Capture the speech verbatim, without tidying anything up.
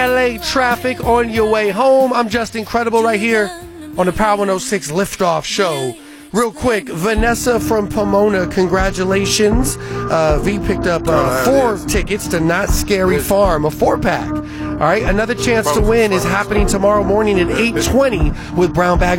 L A traffic on your way home. I'm just incredible right here on the Power one oh six Liftoff Show. Real quick, Vanessa from Pomona, congratulations. Uh, V picked up uh, four tickets to Not Scary Farm, a four-pack. All right, another chance to win is happening tomorrow morning at eight twenty with Brown Bag